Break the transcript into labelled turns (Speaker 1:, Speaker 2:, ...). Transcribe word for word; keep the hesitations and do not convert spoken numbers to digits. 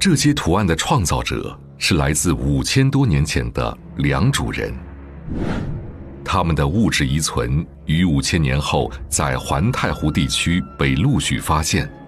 Speaker 1: 这些图案的创造者是来自五千多年前的良渚人，他们的物质遗存于五千年后在环太湖地区被陆续发现，